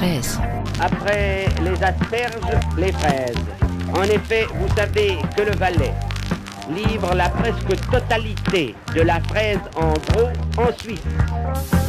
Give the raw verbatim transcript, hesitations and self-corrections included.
fraises. Après les asperges, les fraises. En effet, vous savez que le Valais livre la presque totalité de la fraise en gros en Suisse.